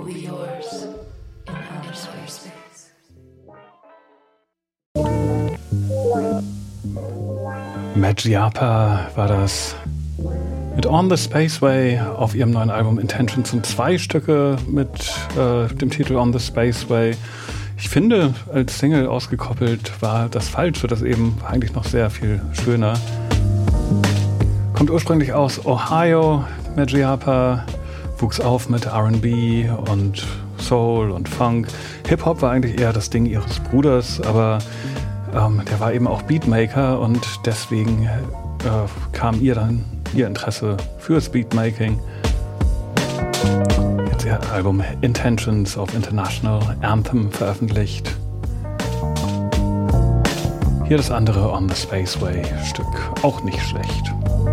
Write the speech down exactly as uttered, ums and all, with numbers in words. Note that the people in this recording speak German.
be yours in outer space. Majapa war das mit On the Spaceway auf ihrem neuen Album Intentions, und zwei Stücke mit äh, dem Titel On the Spaceway. Ich finde, als Single ausgekoppelt war das falsch, wird das eben eigentlich noch sehr viel schöner. Kommt ursprünglich aus Ohio, Majapa, wuchs auf mit R and B und Soul und Funk. Hip-Hop war eigentlich eher das Ding ihres Bruders, aber ähm, der war eben auch Beatmaker, und deswegen äh, kam ihr dann ihr Interesse fürs Beatmaking. Jetzt ihr Album Intentions auf International Anthem veröffentlicht. Hier das andere On the Spaceway Stück, auch nicht schlecht.